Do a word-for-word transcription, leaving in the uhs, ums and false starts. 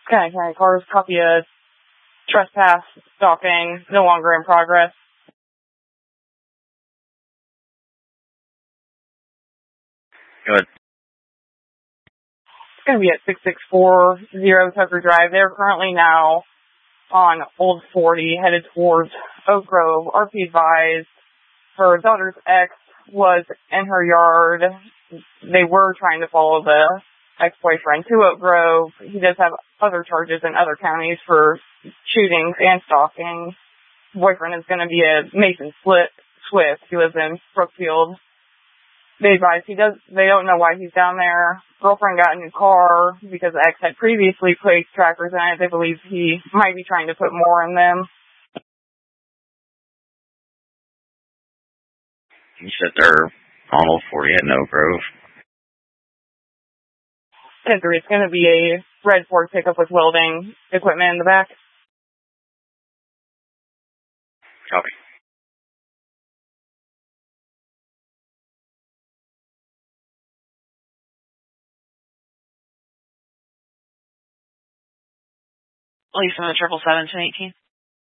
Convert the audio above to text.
County County Cars, copy of trespass, stalking, no longer in progress. Good. It's going to be at six six four zero Tucker Drive. They're currently now on Old forty, headed towards Oak Grove. R P advised her daughter's ex was in her yard. They were trying to follow the ex-boyfriend to Oak Grove. He does have other charges in other counties for shootings and stalking. Boyfriend is going to be a Mason Swift. He lives in Brookfield. They advise he does. They don't know why he's down there. Girlfriend got a new car because the ex had previously placed trackers in it. They believe he might be trying to put more in them. You said they're on Old forty at Oak Grove. ten three, it's going to be a red Ford pickup with welding equipment in the back. Copy. Lisa, the triple seven, ten eighteen.